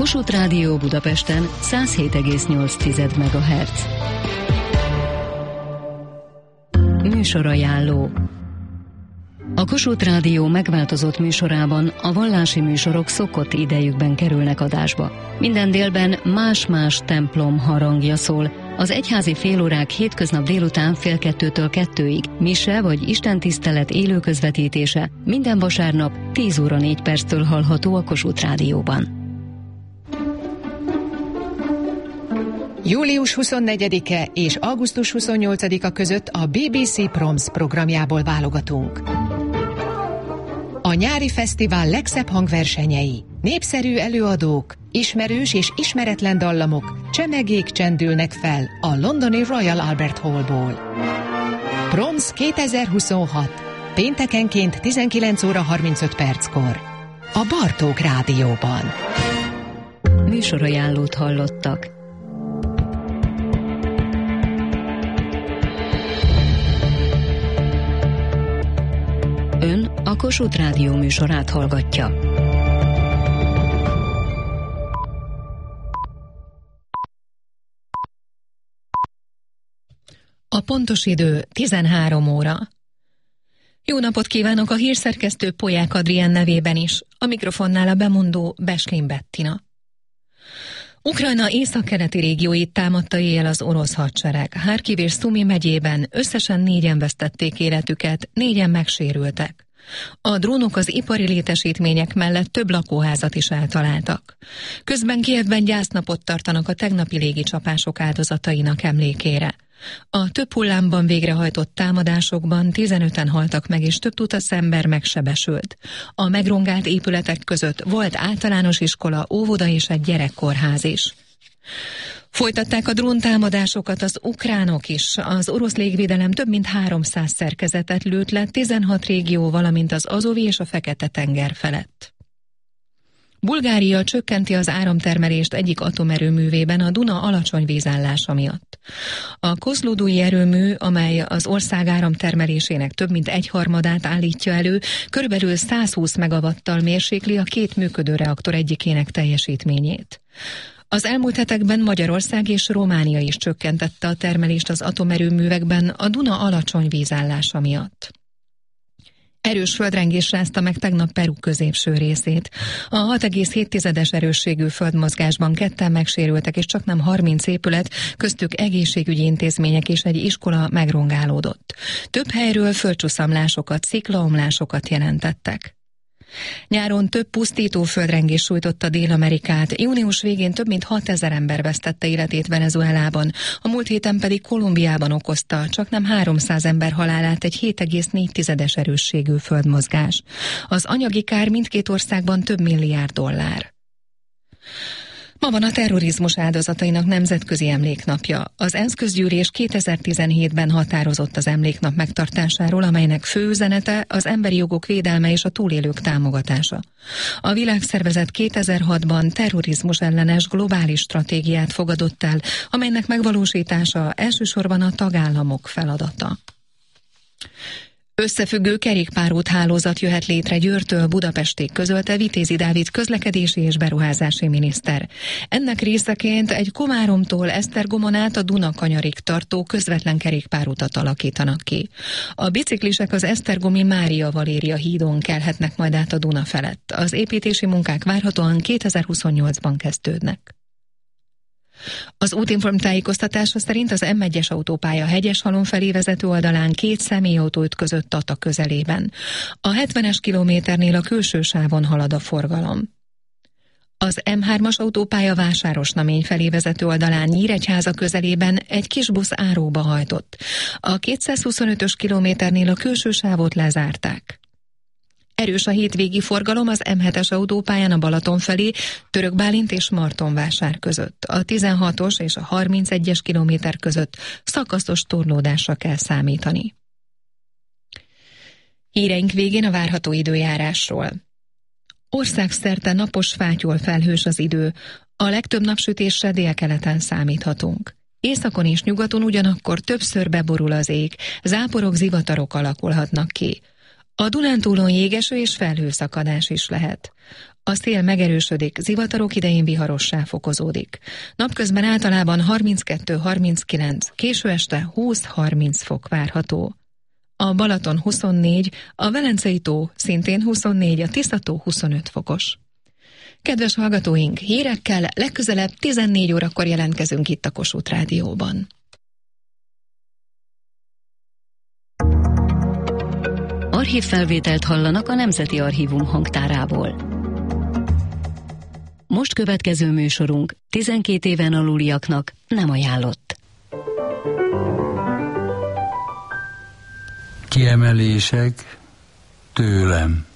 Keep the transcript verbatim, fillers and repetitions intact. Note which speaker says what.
Speaker 1: Kossuth Rádió Budapesten száz hét egész nyolc megahertz. Műsorajánló. A Kossuth Rádió megváltozott műsorában a vallási műsorok szokott idejükben kerülnek adásba. Minden délben más-más templom harangja szól. Az egyházi félórák hétköznap délután fél kettőtől kettőig, mise vagy istentisztelet élő közvetítése minden vasárnap tíz óra négy perctől hallható a Kossuth Rádióban.
Speaker 2: július huszonnegyedike és augusztus huszonnyolcadika között a bé bé cé Proms programjából válogatunk. A nyári fesztivál legszebb hangversenyei, népszerű előadók, ismerős és ismeretlen dallamok, csemegék csendülnek fel a londoni Royal Albert Hallból. Proms kétezer-huszonhat. Péntekenként tizenkilenc óra harmincöt perckor. A Bartók Rádióban.
Speaker 1: Műsorajánlót hallottak. Ön a Kossuth Rádió műsorát hallgatja.
Speaker 3: A pontos idő tizenhárom óra. Jó napot kívánok a hírszerkesztő Polyák Adrián nevében is, a mikrofonnál a bemondó Beslin Bettina. Ukrajna északkeleti régióit támadta éjjel az orosz hadsereg. Harkiv és Szumi megyében összesen négyen vesztették életüket, négyen megsérültek. A drónok az ipari létesítmények mellett több lakóházat is eltaláltak. Közben Kijevben gyásznapot tartanak a tegnapi légicsapások áldozatainak emlékére. A több hullámban végrehajtott támadásokban tizenöten haltak meg, és több tucat ember megsebesült. A megrongált épületek között volt általános iskola, óvoda és egy gyerekkórház is. Folytatták a dróntámadásokat az ukránok is. Az orosz légvédelem több mint háromszáz szerkezetet lőtt le tizenhat régió, valamint az Azovi és a Fekete-tenger felett. Bulgária csökkenti az áramtermelést egyik atomerőművében a Duna alacsony vízállása miatt. A kozlodói erőmű, amely az ország áramtermelésének több mint egyharmadát állítja elő, körülbelül százhúsz megawattal mérsékli a két működő reaktor egyikének teljesítményét. Az elmúlt hetekben Magyarország és Románia is csökkentette a termelést az atomerőművekben a Duna alacsony vízállása miatt. Erős földrengés rázta meg tegnap Peru középső részét. A hat egész hét erősségű földmozgásban ketten megsérültek, és csaknem harminc épület, köztük egészségügyi intézmények és egy iskola megrongálódott. Több helyről földcsúszamlásokat, sziklaomlásokat jelentettek. Nyáron több pusztító földrengés sújtotta Dél-Amerikát, június végén több mint hatezer ember vesztette életét Venezuelában, a múlt héten pedig Kolumbiában okozta csaknem háromszáz ember halálát egy hét egész négy erősségű földmozgás. Az anyagi kár mindkét országban több milliárd dollár. Ma van a terrorizmus áldozatainak nemzetközi emléknapja. Az ENSZ közgyűlés kétezer-tizenhétben határozott az emléknap megtartásáról, amelynek fő üzenete az emberi jogok védelme és a túlélők támogatása. A világszervezet kétezer-hatban terrorizmus ellenes globális stratégiát fogadott el, amelynek megvalósítása elsősorban a tagállamok feladata. Összefüggő kerékpárút hálózat jöhet létre Győrtől Budapestig, közölte Vitézi Dávid közlekedési és beruházási miniszter. Ennek részeként egy Komáromtól Esztergomon át a Dunakanyarig tartó közvetlen kerékpárutat alakítanak ki. A biciklisek az esztergomi Mária Valéria hídon kelhetnek majd át a Duna felett. Az építési munkák várhatóan kétezer-huszonnyolcban kezdődnek. Az Útinform tájékoztatása szerint az M egyes autópálya Hegyeshalom felé vezető oldalán két személyautó ütközött Tata közelében. A hetvenes kilométernél a külső sávon halad a forgalom. Az M hármas autópálya Vásárosnamény felé vezető oldalán Nyíregyháza közelében egy kis busz áróba hajtott. A kétszázhuszonötös kilométernél a külső sávot lezárták. Erős a hétvégi forgalom az M hetes autópályán a Balaton felé, Törökbálint és Martonvásár között. A tizenhatos és a harmincegyes kilométer között szakaszos torlódásra kell számítani. Híreink végén a várható időjárásról. Országszerte napos, fátyol felhős az idő, a legtöbb napsütésre délkeleten számíthatunk. Északon és nyugaton ugyanakkor többször beborul az ég, záporok, zivatarok alakulhatnak ki. A Dunántúlon jégeső és felhőszakadás is lehet. A szél megerősödik, zivatarok idején viharossá fokozódik. Napközben általában harminckettő-harminckilenc, késő este húsz-harminc fok várható. A Balaton huszonnégy, a Velencei tó szintén huszonnégy, a Tisza-tó huszonöt fokos. Kedves hallgatóink, hírekkel legközelebb tizennégy órakor jelentkezünk itt a Kossuth Rádióban.
Speaker 1: Archívfelvételt hallanak a Nemzeti Archívum hangtárából. Most következő műsorunk tizenkét éven aluliaknak nem ajánlott.
Speaker 4: Kiemelések tőlem.